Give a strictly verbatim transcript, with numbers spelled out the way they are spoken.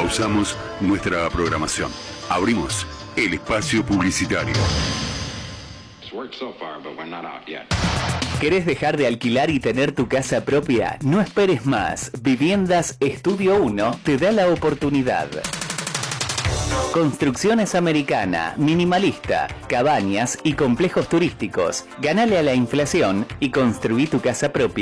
Pausamos nuestra programación. Abrimos el espacio publicitario. ¿Querés dejar de alquilar y tener tu casa propia? No esperes más. Viviendas Estudio uno te da la oportunidad. Construcciones Americana, minimalista, cabañas y complejos turísticos. Ganale a la inflación y construí tu casa propia.